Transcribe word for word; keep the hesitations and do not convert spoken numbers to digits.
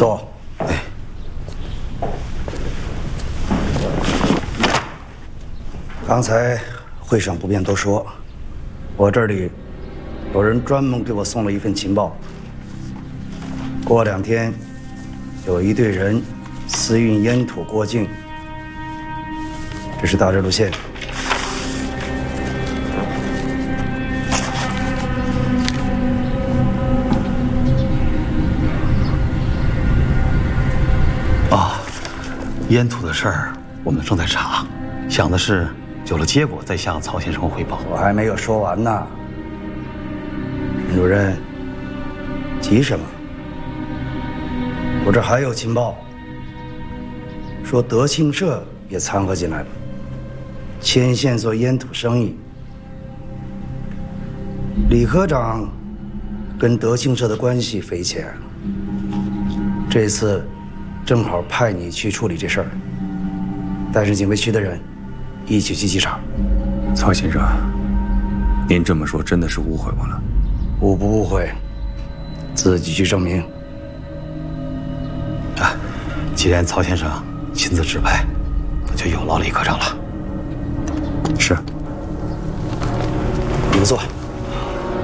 坐。哎，刚才会上不便多说，我这里有人专门给我送了一份情报。过两天有一队人私运烟土过境，这是大致路线。 烟土的事儿，我们正在查，想的是有了结果再向曹先生汇报。 我还没有说完呢，陈主任，急什么？我这还有情报，说德庆社也掺和进来了，牵线做烟土生意。李科长跟德庆社的关系匪浅，这次。 正好派你去处理这事儿，带上警卫区的人，一起去稽查。 曹先生，您这么说真的是误会我了。 误不误会，自己去证明。 啊，既然曹先生亲自指派，那就有劳李科长了。 是。 你们坐。